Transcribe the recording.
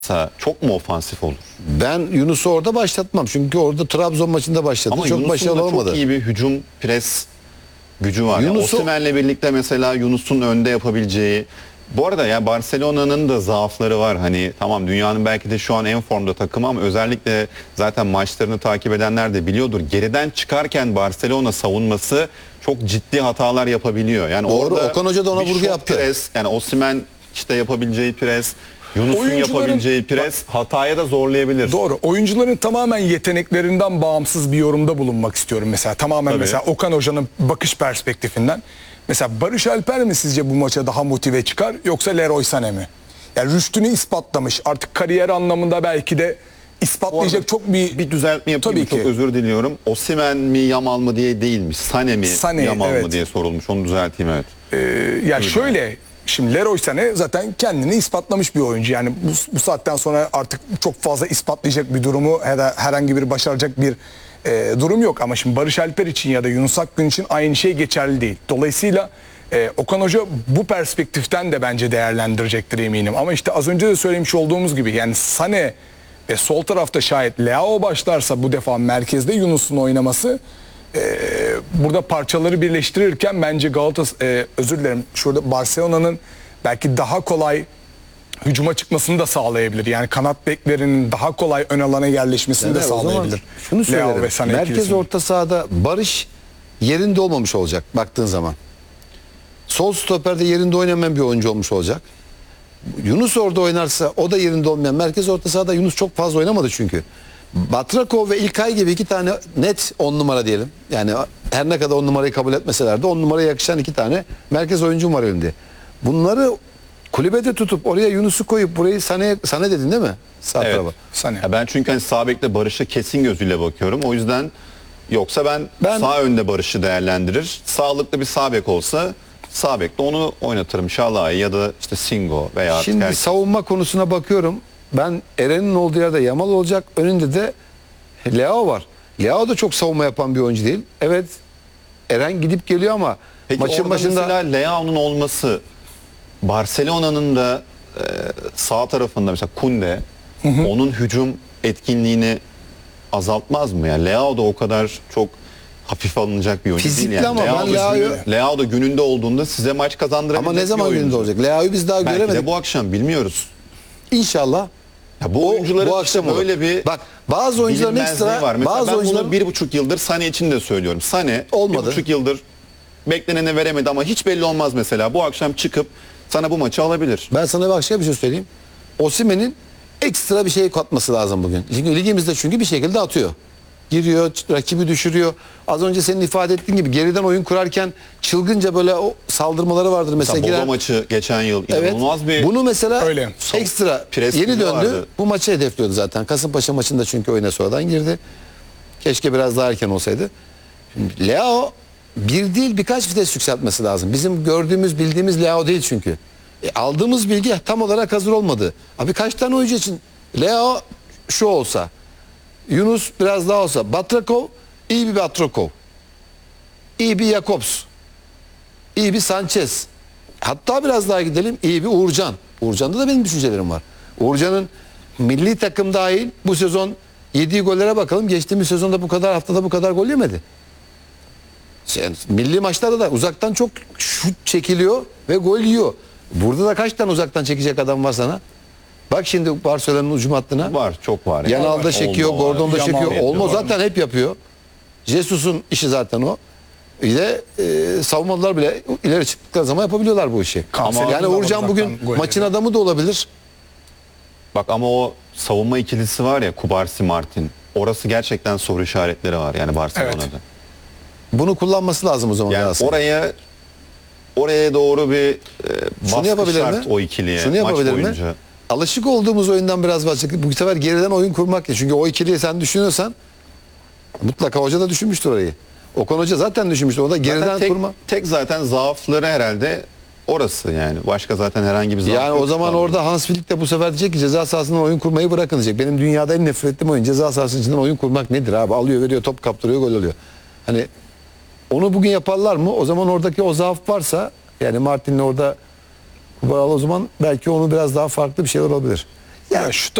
çok mu ofansif olur? Ben Yunus'u orada başlatmam. Çünkü orada Trabzon maçında başladı. Ama çok Yunus'un başarılı da olmadı. çok iyi bir hücum pres gücü var. Yani Yunus'u- Osimhen'le birlikte mesela Yunus'un önde yapabileceği. Bu arada ya Barcelona'nın da zaafları var. Hani tamam dünyanın belki de şu an en formda takımı ama özellikle zaten maçlarını takip edenler de biliyordur. Geriden çıkarken Barcelona savunması çok ciddi hatalar yapabiliyor. Yani Doğru, orada Okan Hoca da ona bir vurgu şok yaptı. Pres, yani Osimhen işte yapabileceği pres, Yunus'un Oyuncuların- yapabileceği pres hataya da zorlayabilir. Doğru. Oyuncuların tamamen yeteneklerinden bağımsız bir yorumda bulunmak istiyorum mesela. Tamamen Tabii. mesela Okan Hoca'nın bakış perspektifinden. Mesela Barış Alper mi sizce bu maça daha motive çıkar yoksa Leroy Sané mi? Yani rüştünü ispatlamış. Artık kariyer anlamında belki de ispatlayacak çok Bir düzeltme yapayım. Tabii Çok ki. özür diliyorum. Osimhen mi Yamal mı diye değilmiş. Sané mi Sané, Yamal mı evet. diye sorulmuş. Onu düzelteyim, evet. Ya şöyle, şimdi Leroy Sané zaten kendini ispatlamış bir oyuncu. Yani bu saatten sonra artık çok fazla ispatlayacak bir durumu ya da herhangi bir başaracak bir durum yok. Ama şimdi Barış Alper için ya da Yunus Akgün için aynı şey geçerli değil. Dolayısıyla Okan Hoca bu perspektiften de bence değerlendirecektir eminim. Ama işte az önce de söylemiş olduğumuz gibi yani Sané ve sol tarafta şayet Leao başlarsa bu defa merkezde Yunus'un oynaması burada parçaları birleştirirken bence özür dilerim şurada Barcelona'nın belki daha kolay hücuma çıkmasını da sağlayabilir. Yani kanat beklerinin daha kolay ön alana yerleşmesini de Evet, o zaman sağlayabilir. şunu Leao söylerim. ve Sané Merkez ikilisinin. orta sahada Barış yerinde olmamış olacak baktığın zaman. Sol stoperde yerinde oynamayan bir oyuncu olmuş olacak. Yunus orada oynarsa o da yerinde olmayan. Merkez orta sahada Yunus çok fazla oynamadı çünkü. Batrakov ve İlkay gibi iki tane net 10 numara diyelim. Yani her ne kadar 10 numarayı kabul etmeseler de 10 numaraya yakışan iki tane merkez oyuncum var önünde. Bunları kulübede tutup oraya Yunus'u koyup burayı Sané dedin değil mi? Sağ Evet. tarafa. Sané. Ya ben çünkü hani sağ bekle Barış'a kesin gözüyle bakıyorum. O yüzden yoksa ben sağ önde Barış'ı değerlendirir. Sağlıklı bir sağ bek olsa sağ bekle onu oynatırım. Şalai ya da işte Singo veya artık Şimdi herkes. savunma konusuna bakıyorum. Ben Eren'in olduğu yerde Yamal olacak. Önünde de Leao var. Leao da çok savunma yapan bir oyuncu değil. Evet, Eren gidip geliyor ama Peki maçın orada başında mesela Leao'nun olması Barcelona'nın da sağ tarafında mesela Kunde onun hücum etkinliğini azaltmaz mı? Yani Leao da o kadar çok hafif alınacak bir oyuncu Fizikli değil. Yani ama ben Leao da gününde olduğunda size maç kazandırabilecek ama ne zaman bir gününde oyuncu. olacak? Leao'yu biz daha Belki göremedik. de bu akşam bilmiyoruz. İnşallah. Ya bu oyuncuların bu akşam işte olur. böyle bir Bak bazı oyuncuların bilinmezliği ekstra var. Mesela bazı ben oyuncuların bunu 1,5 yıldır Sané için de söylüyorum. Sané Olmadı. 1,5 yıldır bekleneni veremedi ama hiç belli olmaz mesela. Bu akşam çıkıp sana bu maçı alabilir. ben sana başka bir şey söyleyeyim. Osimhen'in ekstra bir şey katması lazım bugün. Çünkü ligimizde bir şekilde atıyor. Giriyor, rakibi düşürüyor. Az önce senin ifade ettiğin gibi geriden oyun kurarken çılgınca böyle o saldırmaları vardır mesela. Mesela Bodo giren- maçı geçen yıl Evet. inanılmaz bir Bunu mesela Öyle. ekstra Pres yeni gücü döndü. vardı. Bu maçı hedefliyordu zaten. Kasımpaşa maçında çünkü oyuna sonradan girdi. Keşke biraz daha erken olsaydı. Şimdi Leao bir değil birkaç vites yükseltmesi lazım. Bizim gördüğümüz bildiğimiz Leao değil çünkü. Aldığımız bilgi tam olarak hazır olmadı. Abi kaç tane oyuncu için Leao şu olsa, Yunus biraz daha olsa, Batrakov iyi bir Batrakov, iyi bir Jakobs, iyi bir Sanchez. Hatta biraz daha gidelim iyi bir Uğurcan. Uğurcan'da da benim düşüncelerim var. Uğurcan'ın milli takım dahil bu sezon yediği gollere bakalım. Geçtiğimiz sezonda bu kadar haftada bu kadar gol yemedi. Milli maçlarda da uzaktan çok şut çekiliyor ve gol yiyor. Burada da kaç tane uzaktan çekecek adam var sana? Bak şimdi Barcelona'nın hücum hattına. var, çok var. Yani. Yanalda çekiyor, Olmo var. Gordon da Yamal çekiyor. yapıyor. Olmo zaten hep yapıyor. Jesus'un işi zaten o. Bir de savunmalılar bile ileri çıktıkları zaman yapabiliyorlar bu işi. Kanser'in Yani de Uğurcan var bugün zaten golleri. maçın adamı da olabilir. Bak ama o savunma ikilisi var ya Kubarsi Martin. Orası gerçekten soru işaretleri var yani Barcelona'da. Evet. Bunu kullanması lazım o zaman. Yani Galatasaray. oraya doğru bir Şunu baskı yapabilir şart mi? o ikiliye Şunu maç yapabilir mi? boyunca. Alışık olduğumuz oyundan biraz başka. Bu sefer geriden oyun kurmak ya. Çünkü o ikiliyi sen düşünüyorsan mutlaka hoca da düşünmüştür orayı. Okan Hoca zaten düşünmüştür. O da geriden Zaten kurma. tek zaten zaafları herhalde orası yani. Başka zaten herhangi bir zaaf Yani yok o zaman şu anda. orada Hans Flick de bu sefer diyecek ki ceza sahasından oyun kurmayı bırakın diyecek. Benim dünyada en nefret ettiğim oyun ceza sahasının içinden oyun kurmak nedir abi? Alıyor veriyor top kaptırıyor gol oluyor. Hani onu bugün yaparlar mı? O zaman oradaki o zaaf varsa yani Martin'le orada o zaman belki onu biraz daha farklı bir şeyler olabilir. Ya şu